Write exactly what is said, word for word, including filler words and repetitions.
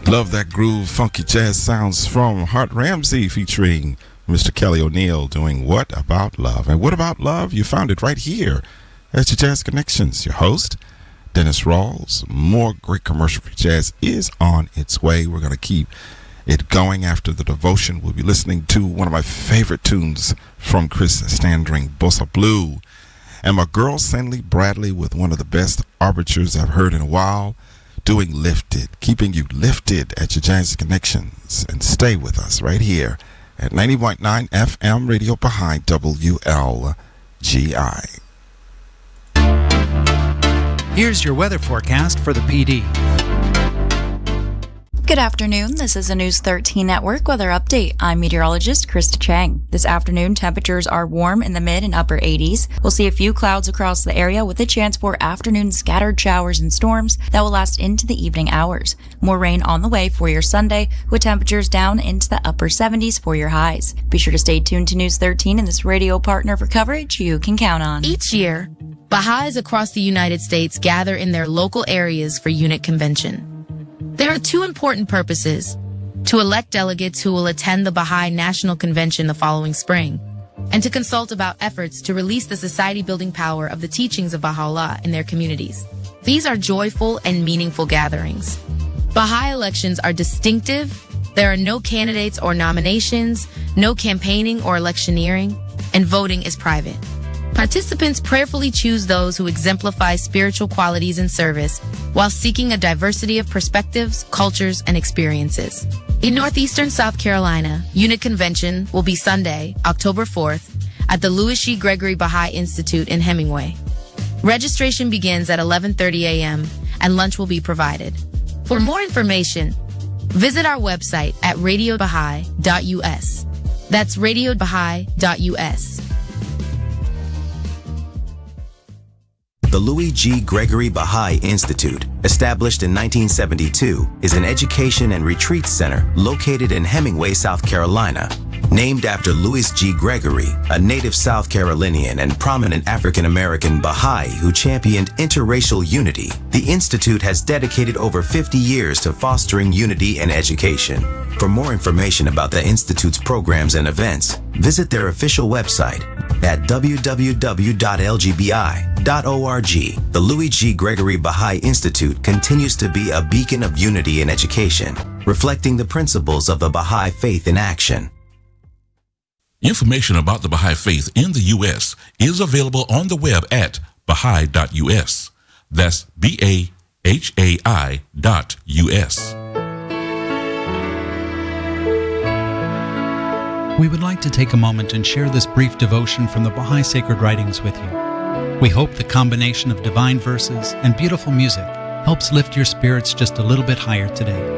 Love that groove, funky jazz sounds from Hart Ramsey featuring Mister Kelly O'Neill doing What About Love? And What About Love? You found it right here at your Jazz Connections. Your host, Dennis Rawls. More great commercial for jazz is on its way. We're going to keep it going after the devotion. We'll be listening to one of my favorite tunes from Chris Standring, Bossa Blue. And my girl, Sandy Bradley, with one of the best arbitrers I've heard in a while, doing Lifted, keeping you lifted at your Jazz Connections. And stay with us right here at ninety point nine F M Radio behind W L G I. Here's your weather forecast for the P D. Good afternoon. This is a News thirteen Network weather update. I'm meteorologist Krista Chang. This afternoon, temperatures are warm in the mid and upper eighties. We'll see a few clouds across the area with a chance for afternoon scattered showers and storms that will last into the evening hours. More rain on the way for your Sunday, with temperatures down into the upper seventies for your highs. Be sure to stay tuned to News thirteen and this radio partner for coverage you can count on. Each year, Baha'is across the United States gather in their local areas for unit convention. There are two important purposes: to elect delegates who will attend the Baha'i National Convention the following spring, and to consult about efforts to release the society-building power of the teachings of Baha'u'llah in their communities. These are joyful and meaningful gatherings. Baha'i elections are distinctive. There are no candidates or nominations, no campaigning or electioneering, and voting is private. Participants prayerfully choose those who exemplify spiritual qualities and service while seeking a diversity of perspectives, cultures, and experiences. In northeastern South Carolina, Unit Convention will be Sunday, October fourth, at the Louis G. Gregory Baha'i Institute in Hemingway. Registration begins at eleven thirty a.m. and lunch will be provided. For more information, visit our website at radio baha'i dot u s. That's radio baha'i dot u s. The Louis G. Gregory Baha'i Institute, established in nineteen seventy-two, is an education and retreat center located in Hemingway, South Carolina. Named after Louis G. Gregory, a native South Carolinian and prominent African-American Baha'i who championed interracial unity, the Institute has dedicated over fifty years to fostering unity and education. For more information about the Institute's programs and events, visit their official website at w w w dot l g b i dot org. The Louis G. Gregory Baha'i Institute continues to be a beacon of unity and education, reflecting the principles of the Baha'i faith in action. Information about the Baha'i Faith in the U S is available on the web at baha'i dot u s. That's B A H A I dot U S. We would like to take a moment and share this brief devotion from the Baha'i Sacred Writings with you. We hope the combination of divine verses and beautiful music helps lift your spirits just a little bit higher today.